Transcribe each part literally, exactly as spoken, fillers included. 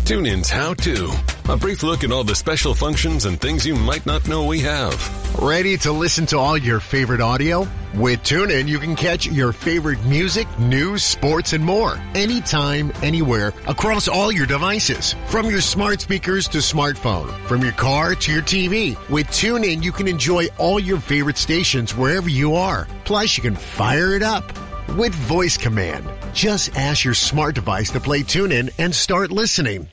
TuneIn's How To. A brief look at all the special functions and things you might not know we have. Ready to listen to all your favorite audio? With TuneIn, you can catch your favorite music, news, sports, and more. Anytime, anywhere, across all your devices. From your smart speakers to smartphone. From your car to your T V. With TuneIn, you can enjoy all your favorite stations wherever you are. Plus, you can fire it up with voice command. Just ask your smart device to play TuneIn and start listening.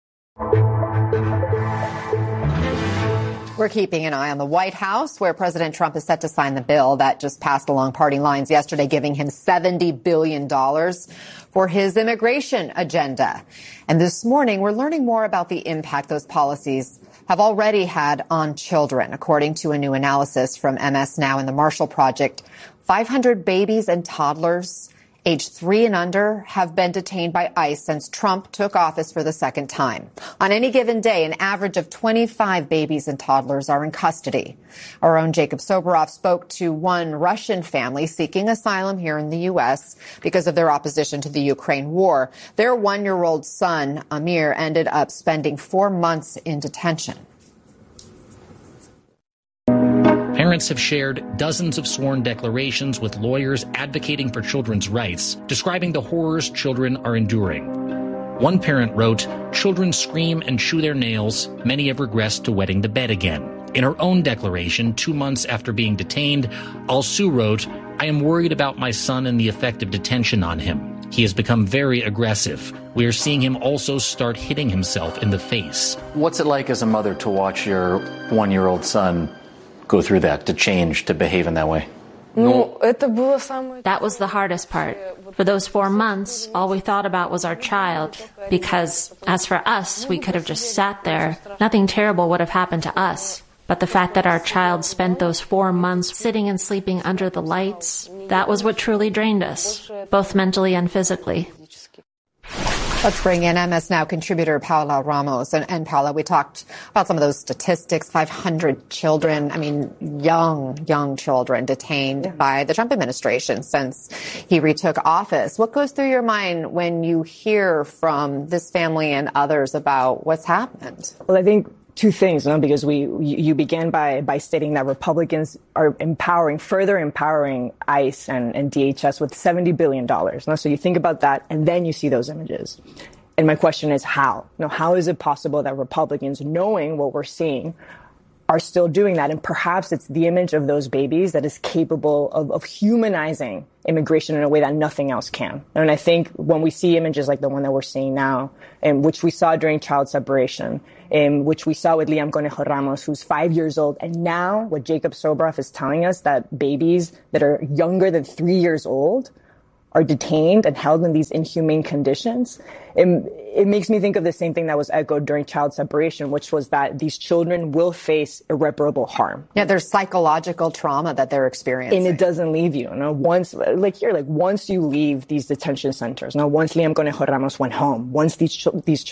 We're keeping an eye on the White House, where President Trump is set to sign the bill that just passed along party lines yesterday, giving him seventy billion dollars for his immigration agenda. And this morning, we're learning more about the impact those policies have already had on children. According to a new analysis from M S Now and the Marshall Project, five hundred babies and toddlers aged three and under have been detained by ICE since Trump took office for the second time. On any given day, an average of twenty-five babies and toddlers are in custody. Our own Jacob Soboroff spoke to one Russian family seeking asylum here in the U S because of their opposition to the Ukraine war. Their one-year-old son, Amir, ended up spending four months in detention. Parents have shared dozens of sworn declarations with lawyers advocating for children's rights, describing the horrors children are enduring. One parent wrote, "Children scream and chew their nails. Many have regressed to wetting the bed again." In her own declaration, two months after being detained, Alsu wrote, "I am worried about my son and the effect of detention on him. He has become very aggressive. We are seeing him also start hitting himself in the face." What's it like as a mother to watch your one-year-old son go through that, to change, to behave in that way? That was the hardest part. For those four months, all we thought about was our child, because as for us, we could have just sat there. Nothing terrible would have happened to us. But the fact that our child spent those four months sitting and sleeping under the lights, that was what truly drained us, both mentally and physically. Let's bring in M S Now contributor Paula Ramos. And, and Paula, we talked about some of those statistics, five hundred children, I mean, young, young children detained by the Trump administration since he retook office. What goes through your mind when you hear from this family and others about what's happened? Well, I think two things, no? Because we, you began by, by stating that Republicans are empowering, further empowering ICE and, and D H S with seventy billion dollars. No? So you think about that, and then you see those images. And my question is how? You know, how is it possible that Republicans, knowing what we're seeing, are still doing that? And perhaps it's the image of those babies that is capable of, of humanizing immigration in a way that nothing else can. And I think when we see images like the one that we're seeing now, and which we saw during child separation, and which we saw with Liam Conejo Ramos, who's five years old, and now what Jacob Soboroff is telling us, that babies that are younger than three years old are detained and held in these inhumane conditions, it, it makes me think of the same thing that was echoed during child separation, which was that these children will face irreparable harm. Yeah, there's psychological trauma that they're experiencing. And it doesn't leave you. you know, once, like here, like once you leave these detention centers, you know, once Liam Conejo Ramos went home, once these, these